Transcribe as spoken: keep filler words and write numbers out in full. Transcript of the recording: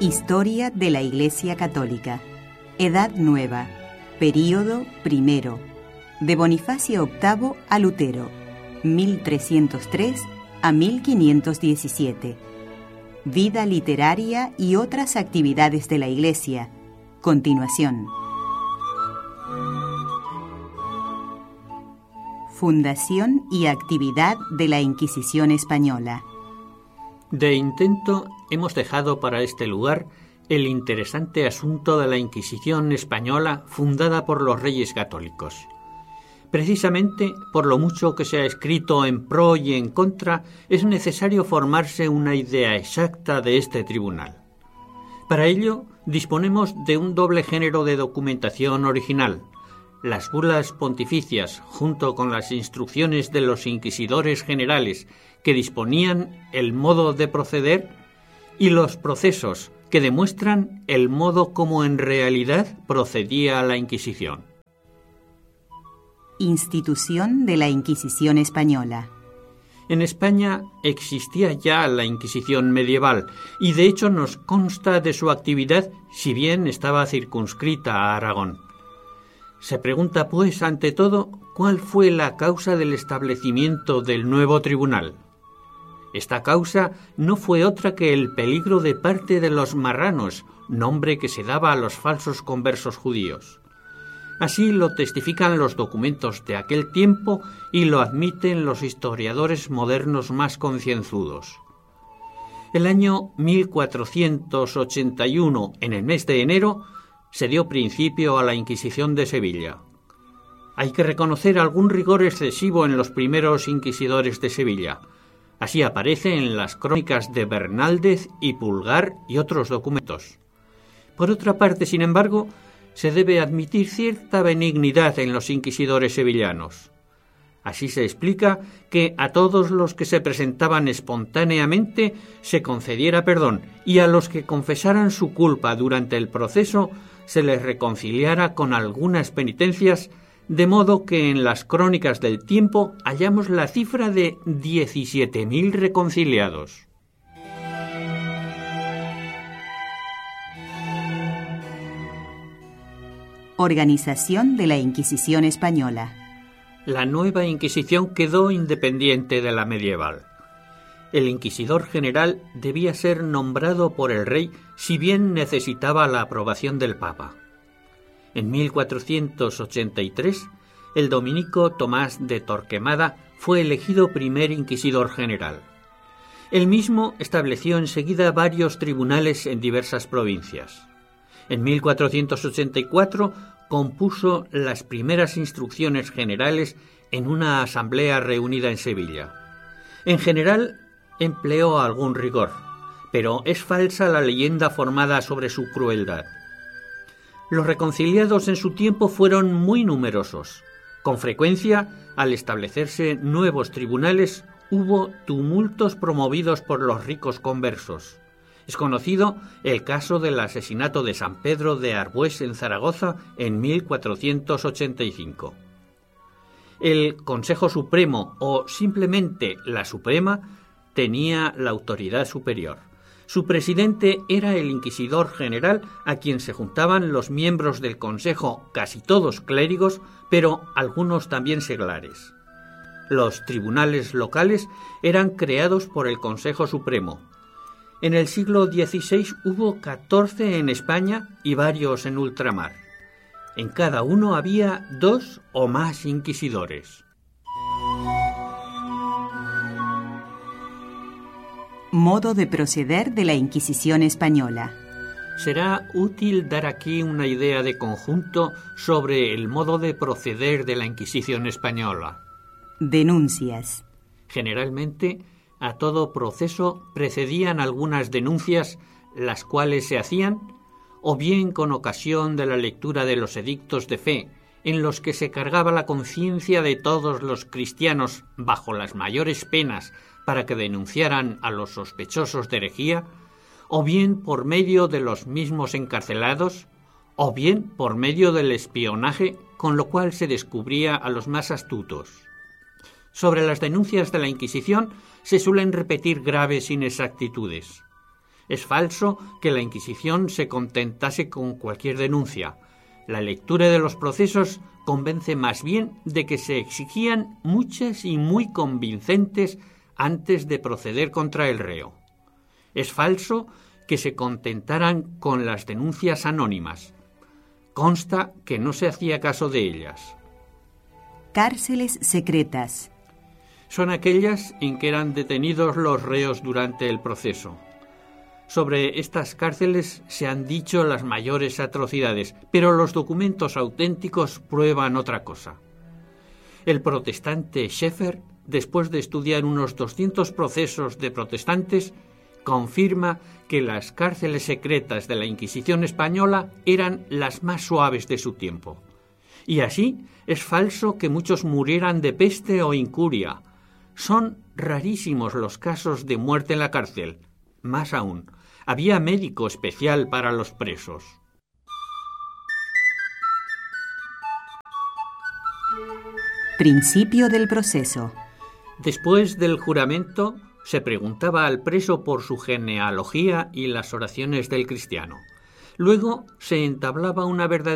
Historia de la Iglesia Católica. Edad Nueva. Período primero. De Bonifacio octavo a Lutero, mil trescientos tres a mil quinientos diecisiete. Vida literaria y otras actividades de la Iglesia. Continuación. Fundación y actividad de la Inquisición Española. De intento hemos dejado para este lugar el interesante asunto de la Inquisición española fundada por los Reyes Católicos. Precisamente por lo mucho que se ha escrito en pro y en contra, es necesario formarse una idea exacta de este tribunal. Para ello, disponemos de un doble género de documentación original: las bulas pontificias, junto con las instrucciones de los inquisidores generales que disponían el modo de proceder, y los procesos que demuestran el modo como en realidad procedía la Inquisición. Institución de la Inquisición Española. En España existía ya la Inquisición medieval y de hecho nos consta de su actividad, si bien estaba circunscrita a Aragón. Se pregunta, pues, ante todo, ¿cuál fue la causa del establecimiento del nuevo tribunal? Esta causa no fue otra que el peligro de parte de los marranos, nombre que se daba a los falsos conversos judíos. Así lo testifican los documentos de aquel tiempo y lo admiten los historiadores modernos más concienzudos. El año mil cuatrocientos ochenta y uno, en el mes de enero, se dio principio a la Inquisición de Sevilla. Hay que reconocer algún rigor excesivo en los primeros inquisidores de Sevilla. Así aparece en las crónicas de Bernaldez y Pulgar y otros documentos. Por otra parte, sin embargo, se debe admitir cierta benignidad en los inquisidores sevillanos. Así se explica que a todos los que se presentaban espontáneamente se concediera perdón y a los que confesaran su culpa durante el proceso se les reconciliara con algunas penitencias, de modo que en las crónicas del tiempo hallamos la cifra de diecisiete mil reconciliados. Organización de la Inquisición Española. La nueva Inquisición quedó independiente de la medieval. El inquisidor general debía ser nombrado por el rey, si bien necesitaba la aprobación del Papa. En mil cuatrocientos ochenta y tres, el dominico Tomás de Torquemada fue elegido primer inquisidor general. Él mismo estableció enseguida varios tribunales en diversas provincias. En mil cuatrocientos ochenta y cuatro compuso las primeras instrucciones generales en una asamblea reunida en Sevilla. En general empleó algún rigor, pero es falsa la leyenda formada sobre su crueldad. Los reconciliados en su tiempo fueron muy numerosos. Con frecuencia, al establecerse nuevos tribunales, hubo tumultos promovidos por los ricos conversos. Es conocido el caso del asesinato de San Pedro de Arbués en Zaragoza en mil cuatrocientos ochenta y cinco. El Consejo Supremo, o simplemente la Suprema, tenía la autoridad superior. Su presidente era el inquisidor general, a quien se juntaban los miembros del Consejo, casi todos clérigos, pero algunos también seglares. Los tribunales locales eran creados por el Consejo Supremo. En el siglo dieciséis hubo catorce en España y varios en ultramar. En cada uno había dos o más inquisidores. Modo de proceder de la Inquisición Española. Será útil dar aquí una idea de conjunto sobre el modo de proceder de la Inquisición española. Denuncias. Generalmente, a todo proceso precedían algunas denuncias, las cuales se hacían o bien con ocasión de la lectura de los edictos de fe, en los que se cargaba la conciencia de todos los cristianos bajo las mayores penas para que denunciaran a los sospechosos de herejía, o bien por medio de los mismos encarcelados, o bien por medio del espionaje, con lo cual se descubría a los más astutos. Sobre las denuncias de la Inquisición se suelen repetir graves inexactitudes. Es falso que la Inquisición se contentase con cualquier denuncia. La lectura de los procesos convence más bien de que se exigían muchas y muy convincentes antes de proceder contra el reo. Es falso que se contentaran con las denuncias anónimas. Consta que no se hacía caso de ellas. Cárceles secretas. Son aquellas en que eran detenidos los reos durante el proceso. Sobre estas cárceles se han dicho las mayores atrocidades, pero los documentos auténticos prueban otra cosa. El protestante Scheffer, después de estudiar unos doscientos procesos de protestantes, confirma que las cárceles secretas de la Inquisición española eran las más suaves de su tiempo. Y así es falso que muchos murieran de peste o incuria. Son rarísimos los casos de muerte en la cárcel. Más aún, había médico especial para los presos. Principio del proceso. Después del juramento, se preguntaba al preso por su genealogía y las oraciones del cristiano. Luego se entablaba una verdadera